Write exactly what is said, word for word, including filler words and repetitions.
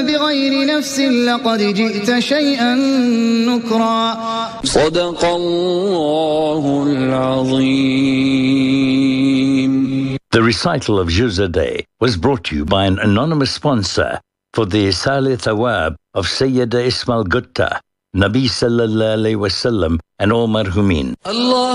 بغير نفس لقد جئت شيئا نكرا صدق الله العظيم. The recital of Juz a Day was brought to you by an anonymous sponsor for the Isali Thawab of Sayyida Ismail Gutta, Nabi Sallallahu Alaihi Wasallam and all marhumin.